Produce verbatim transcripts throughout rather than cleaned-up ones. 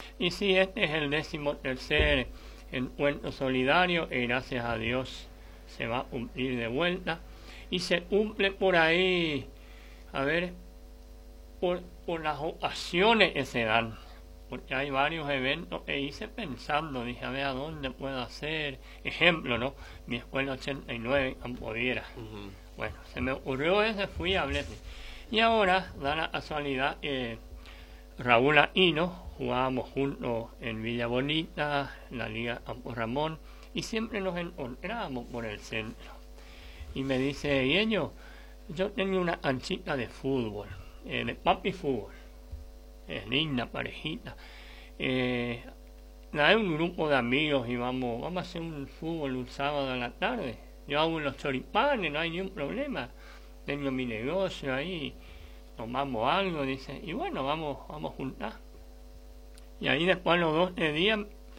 Y sí, este es el décimo tercer encuentro solidario y gracias a Dios se va a cumplir de vuelta. Y se cumple por ahí, a ver, por, por las ocasiones que se dan. Porque hay varios eventos que hice pensando, dije, a ver a dónde puedo hacer. Ejemplo, ¿no? Mi escuela ochenta y nueve en Campoviera. Uh-huh. Bueno, se me ocurrió ese, fui a hablar. Y ahora, da la casualidad que eh, Raúl Aquino, jugábamos juntos en Villa Bonita, en la Liga Campo Ramón, y siempre nos encontrábamos por el centro. Y me dice, Yeño, yo tengo una canchita de fútbol, eh, de papi fútbol. Es linda, parejita. Eh, hay un grupo de amigos y vamos, vamos a hacer un fútbol un sábado a la tarde. Yo hago los choripanes, no hay ningún problema. Tengo mi negocio ahí, tomamos algo, dice, y bueno, vamos, vamos a juntar. Y ahí después los dos días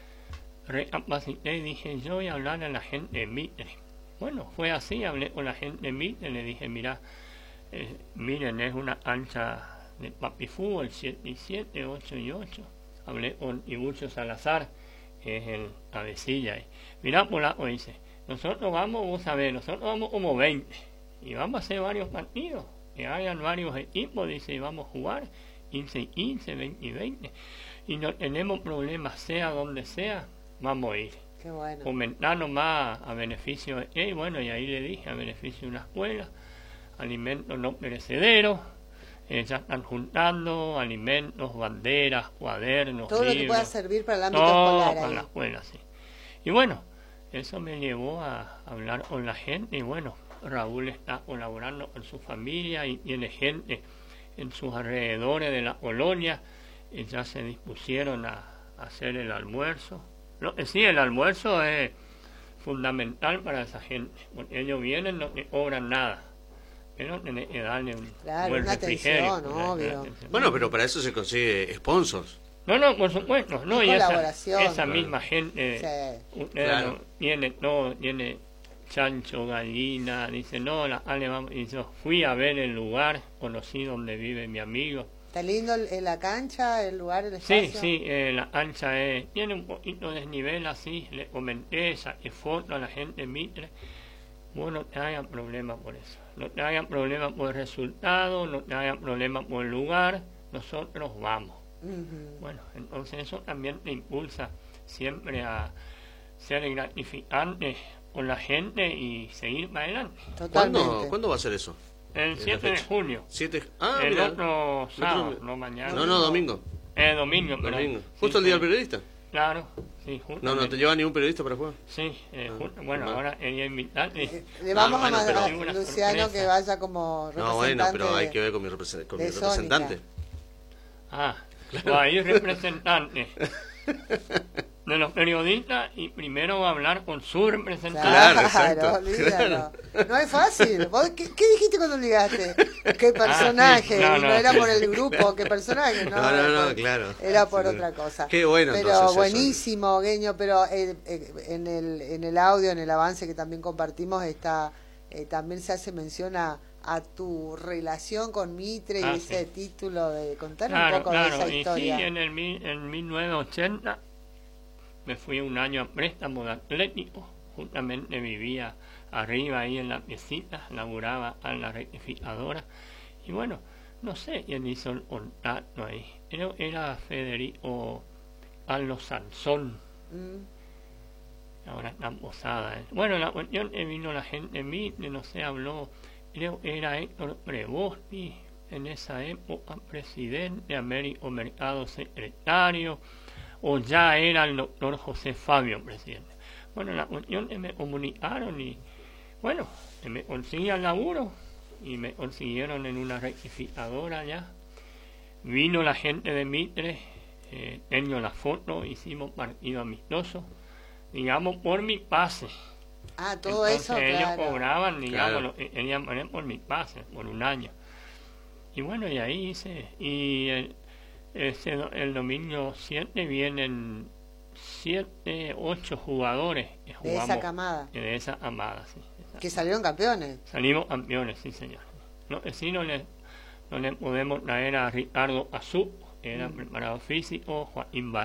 recapacité y dije, yo voy a hablar a la gente de Mitre. Bueno, fue así, hablé con la gente de Mitre, le dije, mira, eh, miren, es una cancha de papi fútbol, siete y siete, ocho y ocho. Hablé con Ibucho Salazar, que es el cabecilla. Mirá, Polaco, dice, nosotros vamos, vos sabés, nosotros vamos como veinte, y vamos a hacer varios partidos, que hayan varios equipos, dice, y vamos a jugar quince y quince, veinte y veinte, y no tenemos problemas, sea donde sea, vamos a ir. Qué bueno. Comentar nomás a beneficio de él, bueno, y ahí le dije, a beneficio de una escuela, alimentos no perecederos. Eh, ya están juntando alimentos, banderas, cuadernos, todo libros, lo que pueda servir para el ámbito todo escolar para ahí. la escuela, sí. Y bueno, eso me llevó a hablar con la gente y bueno, Raúl está colaborando con su familia y tiene gente en sus alrededores de la colonia y ya se dispusieron a, a hacer el almuerzo. No, sí, el almuerzo es fundamental para esa gente, porque ellos vienen, no te cobran nada. Pero tenés que darle un claro, buen una refrigerio. atención, Una, obvio. una atención. Bueno, pero para eso se consigue sponsors. No, no, por supuesto. No, y y esa, colaboración. esa Claro. misma gente, Sí. usted Claro. no, tiene todo, tiene chancho, gallina, dice, no, la, ale, vamos. Y yo fui a ver el lugar, conocí donde vive mi amigo. ¿Está lindo el- la cancha, el lugar, el Sí, espacio? sí, eh, la ancha es, tiene un poquito de desnivel así, le comenté, saqué foto a la gente en Mitre. Bueno, no te hagan problema por eso, no te hagan problema por el resultado, no te hagan problema por el lugar, nosotros vamos. Uh-huh. Bueno, entonces eso también te impulsa siempre a ser gratificante con la gente y seguir para adelante. Totalmente. ¿Cuándo, ¿Cuándo va a ser eso? El la siete de fecha? junio, Siete... Ah, el mira. otro sábado, otro- no mañana. No, no, domingo. Eh, domingo, pero Domingo. sí, Justo el día sí. del periodista. Claro, sí, No, no justamente. te lleva ningún periodista para jugar. Sí, eh, Ah, ju- bueno, mal. ahora quería invitarle. Eh, Le vamos bueno, a pero- mandar Una a Luciano sorpresa. que vaya como representante. No, bueno, pero hay de- que ver con mi, represent- con mi de representante. Sónica. Ah, o ahí representante de los periodistas y primero va a hablar con su representante. Claro, exacto, olvídalo. No es fácil. ¿Vos qué, qué dijiste cuando llegaste? ¿Qué personaje? Ah, sí. No, Y no no, era sí. por el grupo, ¿qué personaje? No, No, no, era no, por- claro. Era por Sí. otra cosa. Qué bueno, Pero entonces, eso. buenísimo, Gueño, pero eh, eh, en, el, en el audio, en el avance que también compartimos, está eh, también se hace mención a, a tu relación con Mitre Ah, y ese sí. título de contar Claro, un poco claro, de esa y sí, historia. en, el, mil- en mil novecientos ochenta me fui un año a préstamo de Atlético, justamente vivía arriba ahí en la piecita, laburaba en la rectificadora, y bueno, no sé quién hizo el contacto ahí, creo que era Federico Carlos Sansón, Mm. ahora está en Posada. ¿eh? Bueno, la cuestión que vino la gente en mí, no sé, habló, creo que era Héctor Prebosti, en esa época presidente, Américo Mercado secretario, o ya era el doctor José Fabio presidente. Bueno, la cuestión que me comunicaron y, bueno, que me conseguían laburo y me consiguieron en una rectificadora ya. Vino la gente de Mitre, eh, tengo la foto, hicimos partido amistoso, digamos, por mi pase. Ah, todo Entonces eso, ellos claro. cobraban, digamos, Claro. lo que querían poner por mi pase, por un año. Y bueno, y ahí hice, y el, ese, el domingo siete vienen siete, ocho jugadores que De jugamos, esa camada. de esa amada, sí. esa- Que salieron campeones. Salimos campeones, sí señor. No, eh, sí no le, no le podemos traer a Ricardo Azú, que era Mm. preparado físico, Joaquín Bar